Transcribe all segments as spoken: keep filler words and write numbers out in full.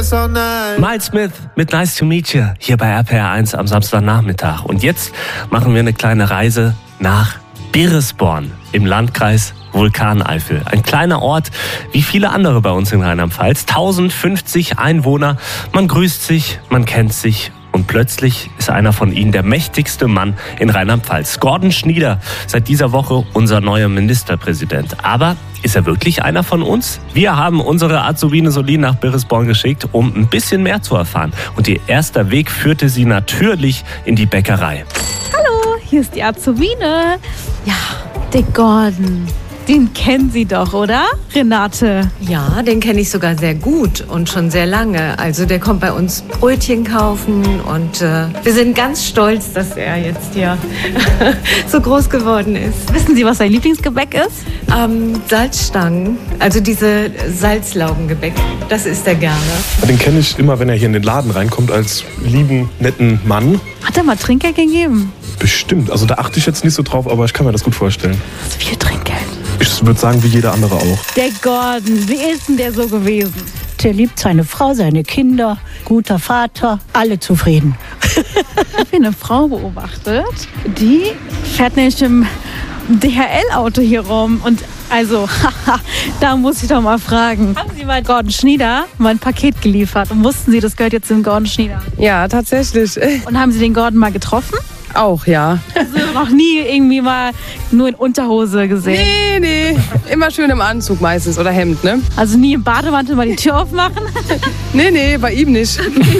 Miles Smith mit Nice to Meet You hier bei R P R eins am Samstagnachmittag. Und jetzt machen wir eine kleine Reise nach Biresborn im Landkreis Vulkaneifel. Ein kleiner Ort wie viele andere bei uns in Rheinland-Pfalz. tausendfünfzig Einwohner. Man grüßt sich, man kennt sich. Und plötzlich ist einer von ihnen der mächtigste Mann in Rheinland-Pfalz. Gordon Schnieder, seit dieser Woche unser neuer Ministerpräsident. Aber ist er wirklich einer von uns? Wir haben unsere Azubine Solin nach Biresborn geschickt, um ein bisschen mehr zu erfahren. Und ihr erster Weg führte sie natürlich in die Bäckerei. Hallo, hier ist die Azubine. Ja, der Gordon. Den kennen Sie doch, oder, Renate? Ja, den kenne ich sogar sehr gut und schon sehr lange. Also der kommt bei uns Brötchen kaufen und äh, wir sind ganz stolz, dass er jetzt hier so groß geworden ist. Wissen Sie, was sein Lieblingsgebäck ist? Ähm, Salzstangen, also diese Salzlaugengebäck, das isst er gerne. Den kenne ich immer, wenn er hier in den Laden reinkommt, als lieben, netten Mann. Hat er mal Trinkgeld gegeben? Bestimmt, also da achte ich jetzt nicht so drauf, aber ich kann mir das gut vorstellen. Was viel Trinkgeld? Ich würde sagen, wie jeder andere auch. Der Gordon, wie ist denn der so gewesen? Der liebt seine Frau, seine Kinder, guter Vater, alle zufrieden. Ich habe hier eine Frau beobachtet, die fährt nämlich im D H L-Auto hier rum. Und also, haha, da muss ich doch mal fragen. Haben Sie mal Gordon Schnieder mal ein Paket geliefert und wussten Sie, das gehört jetzt dem Gordon Schnieder? Ja, tatsächlich. Und haben Sie den Gordon mal getroffen? Auch, ja. Also noch nie irgendwie mal nur in Unterhose gesehen? Nee, nee. Immer schön im Anzug meistens oder Hemd, ne? Also nie im Bademantel mal die Tür aufmachen? Nee, nee, bei ihm nicht.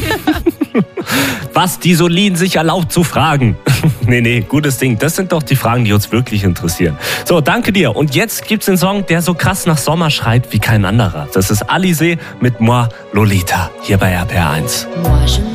Was die Solin sich erlaubt zu fragen. nee, nee, gutes Ding. Das sind doch die Fragen, die uns wirklich interessieren. So, danke dir. Und jetzt gibt's den Song, der so krass nach Sommer schreit wie kein anderer. Das ist Alizé mit Moi Lolita hier bei R P R eins.